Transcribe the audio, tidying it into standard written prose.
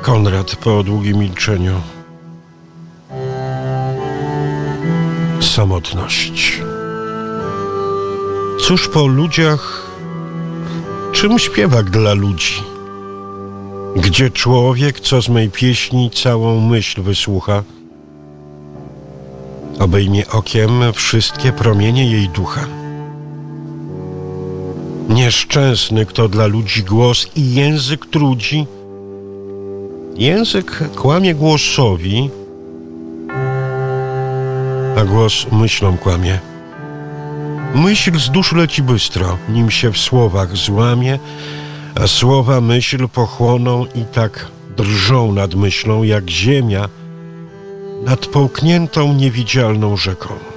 Konrad po długim milczeniu. Samotność. Cóż po ludziach, czym śpiewak dla ludzi? Gdzie człowiek, co z mej pieśni całą myśl wysłucha? Obejmie okiem wszystkie promienie jej ducha. Nieszczęsny, kto dla ludzi głos i język trudzi. Język kłamie głosowi, a głos myślą kłamie. Myśl z duszy leci bystro, nim się w słowach złamie, a słowa myśl pochłoną i tak drżą nad myślą, jak ziemia nad połkniętą niewidzialną rzeką.